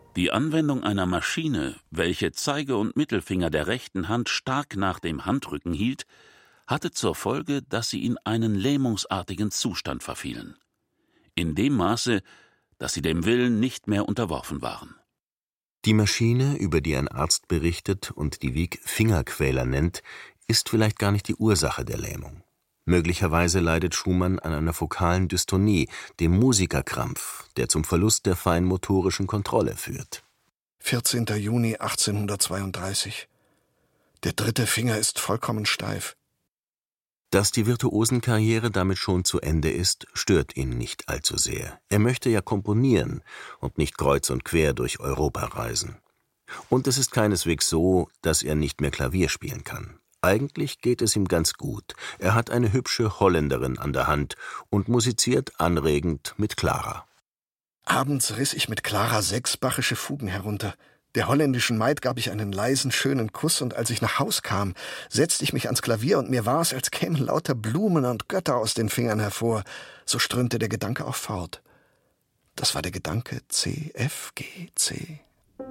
Die Anwendung einer Maschine, welche Zeige- und Mittelfinger der rechten Hand stark nach dem Handrücken hielt, hatte zur Folge, dass sie in einen lähmungsartigen Zustand verfielen. In dem Maße, dass sie dem Willen nicht mehr unterworfen waren. Die Maschine, über die ein Arzt berichtet und die Wieck Fingerquäler nennt, ist vielleicht gar nicht die Ursache der Lähmung. Möglicherweise leidet Schumann an einer fokalen Dystonie, dem Musikerkrampf, der zum Verlust der feinmotorischen Kontrolle führt. 14. Juni 1832. Der dritte Finger ist vollkommen steif. Dass die Virtuosenkarriere damit schon zu Ende ist, stört ihn nicht allzu sehr. Er möchte ja komponieren und nicht kreuz und quer durch Europa reisen. Und es ist keineswegs so, dass er nicht mehr Klavier spielen kann. Eigentlich geht es ihm ganz gut. Er hat eine hübsche Holländerin an der Hand und musiziert anregend mit Clara. Abends riss ich mit Clara 6 bachische Fugen herunter. Der holländischen Maid gab ich einen leisen, schönen Kuss, und als ich nach Haus kam, setzte ich mich ans Klavier, und mir war es, als kämen lauter Blumen und Götter aus den Fingern hervor. So strömte der Gedanke auch fort. Das war der Gedanke C, F, G, C.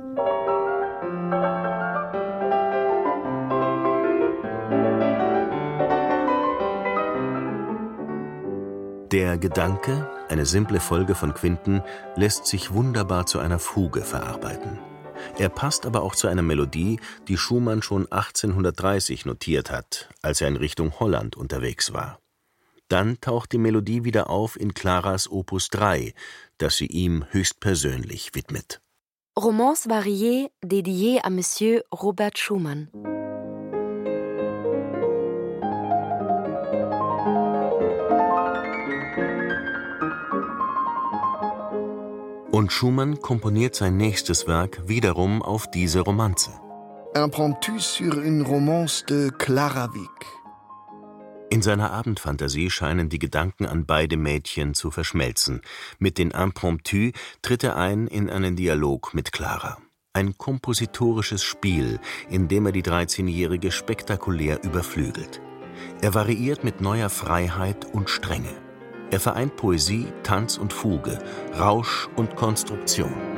Der Gedanke, eine simple Folge von Quinten, lässt sich wunderbar zu einer Fuge verarbeiten. Er passt aber auch zu einer Melodie, die Schumann schon 1830 notiert hat, als er in Richtung Holland unterwegs war. Dann taucht die Melodie wieder auf in Claras Opus 3, das sie ihm höchstpersönlich widmet. Romance variée dédiée à Monsieur Robert Schumann. Und Schumann komponiert sein nächstes Werk wiederum auf diese Romanze. Impromptu sur une romance de Clara Wieck. In seiner Abendfantasie scheinen die Gedanken an beide Mädchen zu verschmelzen. Mit den Impromptus tritt er ein in einen Dialog mit Clara. Ein kompositorisches Spiel, in dem er die 13-Jährige spektakulär überflügelt. Er variiert mit neuer Freiheit und Strenge. Er vereint Poesie, Tanz und Fuge, Rausch und Konstruktion.